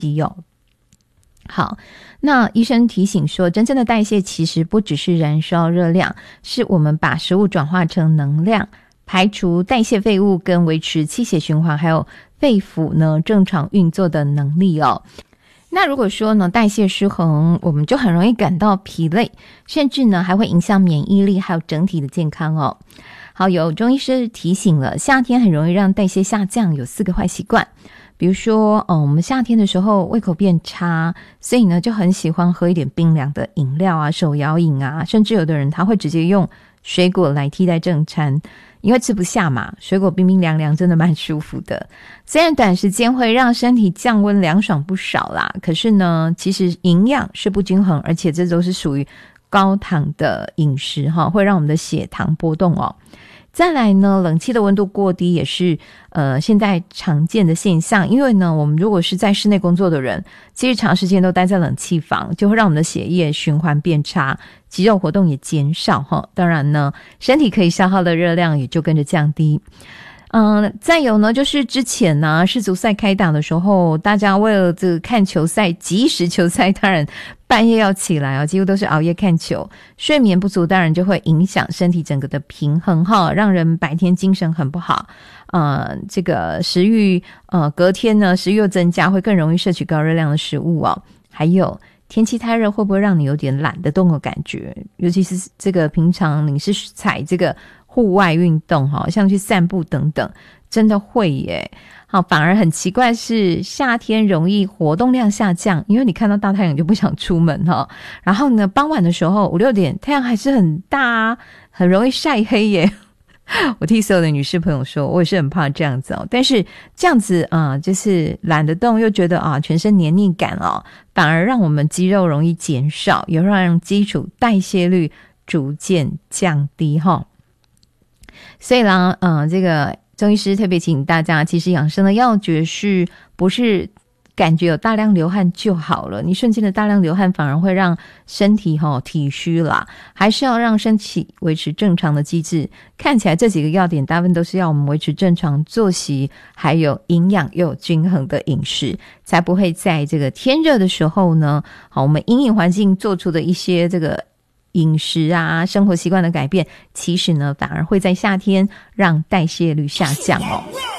好，那医生提醒说，真正的代谢其实不只是燃烧热量，是我们把食物转化成能量，排除代谢废物跟维持气血循环还有肺腑呢正常运作的能力哦。那如果说呢代谢失衡，我们就很容易感到疲累，甚至呢还会影响免疫力还有整体的健康哦。好，有中医师提醒了，夏天很容易让代谢下降，有4个坏习惯。比如说我们夏天的时候胃口变差，所以呢就很喜欢喝一点冰凉的饮料啊，手摇饮啊，甚至有的人他会直接用水果来替代正餐，因为吃不下嘛，水果冰冰凉凉真的蛮舒服的。虽然短时间会让身体降温凉爽不少啦，可是呢其实营养是不均衡，而且这都是属于高糖的饮食会让我们的血糖波动哦。再来呢，冷气的温度过低也是现在常见的现象，因为呢我们如果是在室内工作的人，其实长时间都待在冷气房，就会让我们的血液循环变差，肌肉活动也减少当然呢身体可以消耗的热量也就跟着降低。再有呢就是之前呢世足赛开打的时候，大家为了这个看球赛，即时球赛，当然半夜要起来几乎都是熬夜看球，睡眠不足当然就会影响身体整个的平衡让人白天精神很不好。这个食欲隔天呢食欲又增加，会更容易摄取高热量的食物哦。还有天气太热会不会让你有点懒得动的感觉，尤其是这个平常你是采这个户外运动像去散步等等，真的会耶。好，反而很奇怪是夏天容易活动量下降，因为你看到大太阳就不想出门然后呢傍晚的时候5、6点太阳还是很大很容易晒黑耶。我替所有的女士朋友说，我也是很怕这样子但是这样子就是懒得动，又觉得全身黏腻感反而让我们肌肉容易减少，也让基础代谢率逐渐降低所以啦这个中医师特别提醒大家，其实养生的要诀是不是感觉有大量流汗就好了，你瞬间的大量流汗反而会让身体体虚啦，还是要让身体维持正常的机制。看起来这几个要点大部分都是要我们维持正常作息，还有营养又有均衡的饮食，才不会在这个天热的时候呢我们因应环境做出的一些这个饮食啊生活习惯的改变，其实呢反而会在夏天让代谢率下降